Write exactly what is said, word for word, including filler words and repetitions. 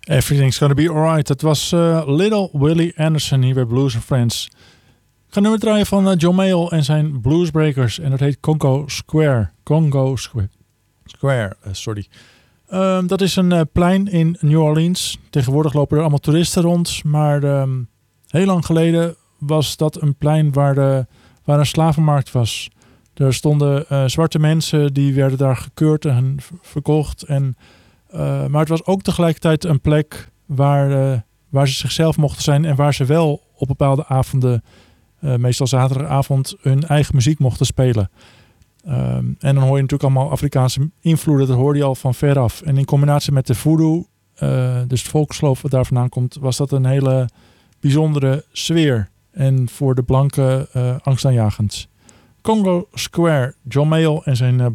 Everything's Gonna Be Alright. Dat was uh, Little Willie Anderson hier bij Blues and Friends. Ik ga nu draaien van uh, John Mayall en zijn Bluesbreakers. En dat heet Congo Square. Congo Square. Square, uh, sorry. Um, dat is een uh, plein in New Orleans. Tegenwoordig lopen er allemaal toeristen rond. Maar um, heel lang geleden was dat een plein waar, de, waar een slavenmarkt was. Er stonden uh, zwarte mensen die werden daar gekeurd en verkocht. En, uh, maar het was ook tegelijkertijd een plek waar, uh, waar ze zichzelf mochten zijn. En waar ze wel op bepaalde avonden, uh, meestal zaterdagavond, hun eigen muziek mochten spelen. Um, en dan hoor je natuurlijk allemaal Afrikaanse invloeden. Dat hoorde je al van veraf. En in combinatie met de voodoo, uh, dus het volksgeloof wat daar vandaan komt, was dat een hele bijzondere sfeer. En voor de blanken uh, angstaanjagend. Congo Square, John Mayall en zijn uh,